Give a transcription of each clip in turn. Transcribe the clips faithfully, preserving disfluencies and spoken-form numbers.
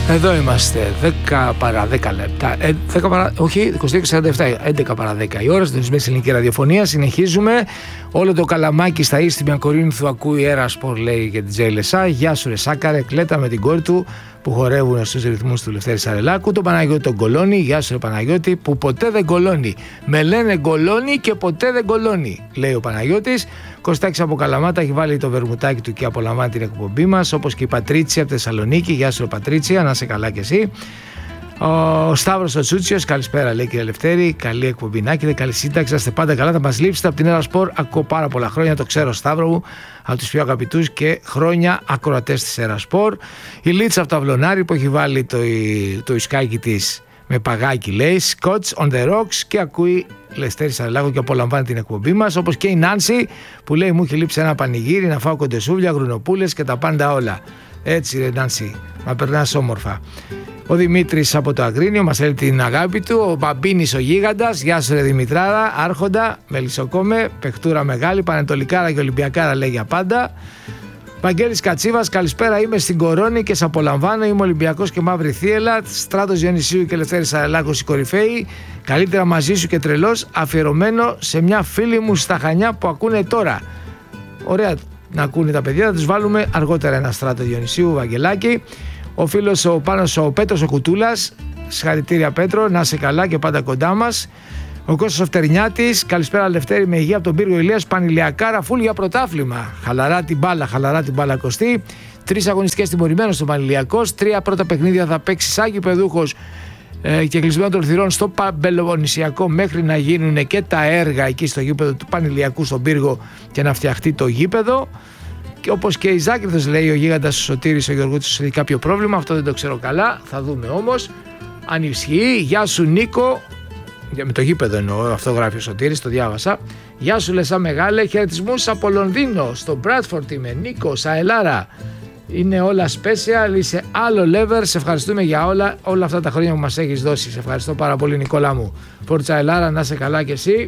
Εδώ είμαστε, δέκα παρά δέκα λεπτά, ε, δέκα παρά, όχι, είκοσι δύο και σαράντα επτά, έντεκα παρά δέκα η ώρα, στην ελληνική ραδιοφωνία. Συνεχίζουμε. Όλο το καλαμάκι στα Ίστιμια Κορίνθου ακούει Era Sport, λέει και την Τζέι Λεσά. Γεια σου, ρε Σάκαρε, κλέτα με την κόρη του που χορεύουν στους ρυθμούς του Λευτέρη Σαρελάκου. Τον Παναγιώτη τον Κολώνη, γεια σου, ρε Παναγιώτη, που ποτέ δεν κολώνει. Με λένε κολώνει και ποτέ δεν κολώνει, λέει ο Παναγιώτης. Κωστάκης από Καλαμάτα έχει βάλει το βερμουτάκι του και απολαμβάνει την εκπομπή μας, όπως και η Πατρίτσια από Θεσσαλονίκη. Γεια σου, Πατρίτσια, να είσαι καλά κι εσύ. Ο Σταύρος ο Τσούτσιος, καλησπέρα, λέει κύριε Λευτέρη. Καλή εκπομπή, να έχετε καλή σύνταξη, να είστε πάντα καλά. Θα μας λείψετε από την Era Sport. Ακούω πάρα πολλά χρόνια, το ξέρω, Σταύρο μου, από τους πιο αγαπητούς και χρόνια ακροατές της Era Sport. Η Λίτσα από το Αυλωνάρι που έχει βάλει το, το ισκάκι της με παγάκι, λέει Scotch on the rocks, και ακούει Λευτέρη Σαρελάκου και απολαμβάνει την εκπομπή μας. Όπως και η Νάνση που λέει: μου έχει λείψει ένα πανηγύρι να φάω κοντεσούβλια, γρουνοπούλες και τα πάντα όλα. Έτσι, ρε Νάνση, μα περνάς όμορφα. Ο Δημήτρης από το Αγρίνιο μας έλεγε την αγάπη του. Ο Μπαμπίνης ο Γίγαντας, γεια σου ρε Δημητράρα, Άρχοντα, Μελισσοκόμε, παιχτούρα μεγάλη, Πανετολικάρα και Ολυμπιακάρα, λέει για πάντα. Βαγγέλης Κατσίβας, καλησπέρα, είμαι στην Κορώνη και σε απολαμβάνω. Είμαι Ολυμπιακός και Μαύρη Θίελα. Στράτος Διονυσίου και Λευτέρης Σαρελάκος οι κορυφαίοι. Καλύτερα μαζί σου και τρελός, αφιερωμένο σε μια φίλη μου στα Χανιά που ακούνε τώρα. Ωραία να ακούνε τα παιδιά, θα τους βάλουμε αργότερα ένα Στράτο Διονυσίου, Βαγγελάκη. Ο φίλος ο Πάνος ο Πέτρος ο Κουτούλας, συγχαρητήρια Πέτρο, να είσαι καλά και πάντα κοντά μας. Ο Κώστας ο Φτερνιάτης, καλησπέρα Λευτέρη, με υγεία από τον Πύργο Ηλίας, Πανηλιακάρα, φουλ για πρωτάθλημα. Χαλαρά την μπάλα, χαλαρά την μπάλα Κωστή. Τρεις αγωνιστικές τιμωρημένος στο Πανηλιακός, τρία πρώτα παιχνίδια θα παίξει σαν γηπεδούχος ε, και κλεισμένο των θυρών στο Παμπελονησιακό μέχρι να γίνουν και τα έργα εκεί στο γήπεδο του Πανηλιακού στον Πύργο και να φτιαχτεί το γήπεδο. Και όπως και η Ζάκρυθος, λέει ο Γίγαντας ο Σωτήρης, ο Γιωργούτσος, έχει κάποιο πρόβλημα, αυτό δεν το ξέρω καλά, θα δούμε όμως αν ισχύει. Γεια σου Νίκο, με το γήπεδο εννοώ, αυτό γράφει ο Σωτήρης, το διάβασα. Γεια σου Λεσά μεγάλε, χαιρετισμούς από Λονδίνο, στο Bradford είμαι, Νίκο, Σαελάρα. Είναι όλα special, είσαι άλλο lever, σε ευχαριστούμε για όλα, όλα αυτά τα χρόνια που μας έχεις δώσει. Σε ευχαριστώ πάρα πολύ Νικόλα μου. Φόρτσα Ελάρα, να είσαι καλά κι εσύ.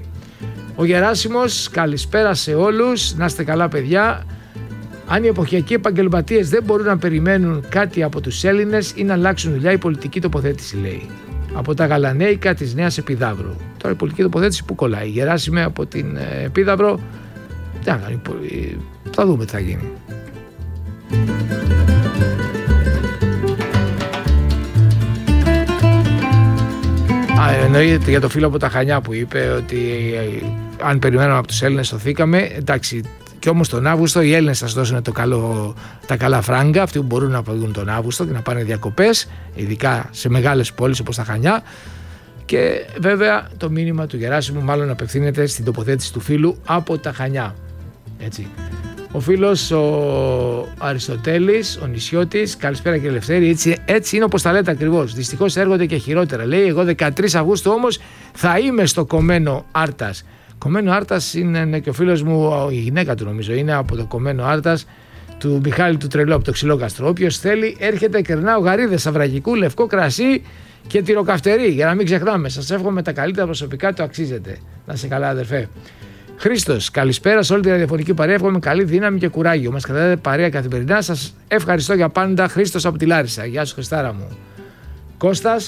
Ο Γεράσιμος, καλησπέρα σε όλους, να είστε καλά παιδιά. Αν οι εποχιακοί επαγγελματίες δεν μπορούν να περιμένουν κάτι από τους Έλληνες ή να αλλάξουν δουλειά, η πολιτική τοποθέτηση, λέει. Από τα Γαλανέικα της Νέας Επιδαύρου. Τώρα η πολιτική τοποθέτηση που κολλάει. Γεράσιμε από την Επίδαυρο. Θα δούμε τι θα γίνει. Α, εννοείται για το φίλο από τα Χανιά που είπε ότι αν περιμέναμε από τους Έλληνες σωθήκαμε. Εντάξει. Και όμως τον Αύγουστο οι Έλληνες θα σας δώσουν το καλό, τα καλά φράγκα, αυτοί που μπορούν να παγούν τον Αύγουστο και να πάνε διακοπές, ειδικά σε μεγάλες πόλεις όπως τα Χανιά. Και βέβαια το μήνυμα του Γεράσιμου μάλλον απευθύνεται στην τοποθέτηση του φίλου από τα Χανιά. Έτσι. Ο φίλος ο Αριστοτέλης, ο Νησιώτης, καλησπέρα κύριε Λευτέρη, έτσι, έτσι είναι όπως τα λέτε ακριβώς. Δυστυχώς έρχονται και χειρότερα. Λέει, εγώ δεκατρείς Αυγούστου όμως θα είμαι στο Κομμένο Άρτας. Κομμένο Άρτας είναι και ο φίλος μου, η γυναίκα του νομίζω, είναι από το Κομμένο Άρτας του Μιχάλη του Τρελού από το Ξυλόκαστρο. Όποιος θέλει έρχεται, κερνάω γαρίδες αυραγικού, λευκό κρασί και τυροκαυτερί. Για να μην ξεχνάμε, σας εύχομαι τα καλύτερα προσωπικά, το αξίζετε. Να είσαι καλά αδερφέ. Χρήστος, καλησπέρα σε όλη τη ραδιοφωνική παρέα. Εύχομαι καλή δύναμη και κουράγιο. Μας κρατάτε παρέα καθημερινά. Σας ευχαριστώ για πάντα. Χρήστος από τη Λάρισα. Γεια σου Χριστάρα μου. Κώστας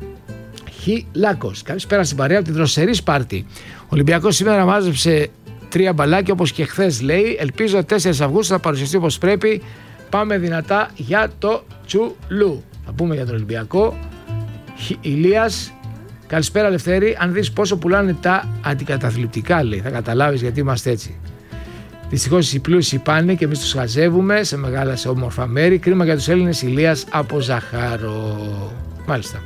Χι Λάκος, καλησπέρα στην παρέα από τη Δροσερή Σπάρτη. Ο Ολυμπιακός σήμερα μάζεψε τρία μπαλάκια όπως και χθες, λέει. Ελπίζω τέσσερις Αυγούστου θα παρουσιαστεί όπως πρέπει. Πάμε δυνατά για το Τσουλού. Θα πούμε για τον Ολυμπιακό. Ηλίας, καλησπέρα Λευτέρη. Αν δεις πόσο πουλάνε τα αντικαταθλιπτικά, λέει, θα καταλάβεις γιατί είμαστε έτσι. Δυστυχώς οι πλούσιοι πάνε και εμείς τους χαζεύουμε σε μεγάλα, σε όμορφα μέρη. Κρίμα για τους Έλληνες. Ηλίας από Ζαχάρο. Μάλιστα.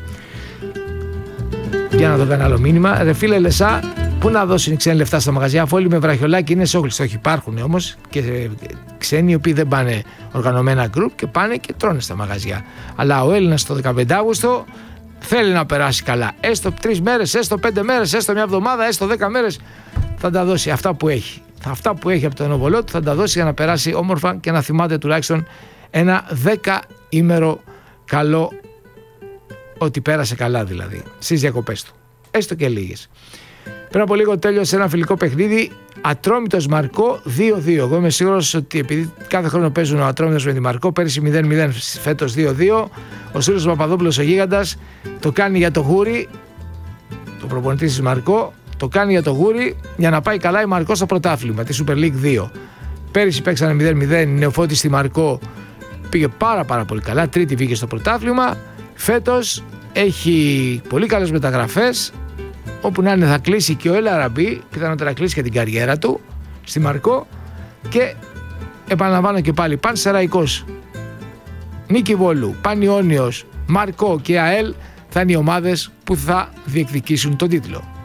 Για να δω ένα άλλο μήνυμα. Ρε φίλε Λεσά, πού να δώσουν οι ξένοι λεφτά στα μαγαζιά, αφού όλοι με βραχιολάκι είναι σόγλιστοι. Όχι, υπάρχουν όμως και ξένοι οι οποίοι δεν πάνε οργανωμένα γκρουπ και πάνε και τρώνε στα μαγαζιά. Αλλά ο Έλληνας το δεκαπέντε Αυγούστου θέλει να περάσει καλά. Έστω τρεις μέρες, έστω πέντε μέρες, έστω μια εβδομάδα, έστω δέκα μέρες, θα τα δώσει αυτά που έχει. Αυτά που έχει από τον οβολό του θα τα δώσει για να περάσει όμορφα και να θυμάται τουλάχιστον ένα δέκα ημέρο καλό, ότι πέρασε καλά δηλαδή στις διακοπές του. Έστω και λίγες. Πριν από λίγο τέλειωσε ένα φιλικό παιχνίδι Ατρόμητος Μαρκό δύο δύο. Εγώ είμαι σίγουρος ότι επειδή κάθε χρόνο παίζουν ο Ατρόμητος με τη Μαρκό, πέρυσι μηδέν μηδέν, φέτος δύο δύο, ο Στέλιος Παπαδόπουλος ο γίγαντας το κάνει για το γούρι, το προπονητή της Μαρκό, το κάνει για το γούρι για να πάει καλά η Μαρκό στο πρωτάθλημα, τη Super League δύο. Πέρυσι παίξανε μηδέν μηδέν, η Νεοφώτης στη Μαρκό πήγε πάρα πάρα πολύ καλά, τρίτη βγήκε στο πρωτάθλημα. Φέτος έχει πολύ καλές μεταγραφές, όπου να είναι θα κλείσει και ο Ελ Αραμπί, πιθανότερα κλείσει και την καριέρα του στη Μαρκό, και επαναλαμβάνω και πάλι, Πανσεραϊκός, Νίκη Βόλου, Πανιόνιος, Μαρκό και ΑΕΛ θα είναι οι ομάδες που θα διεκδικήσουν τον τίτλο.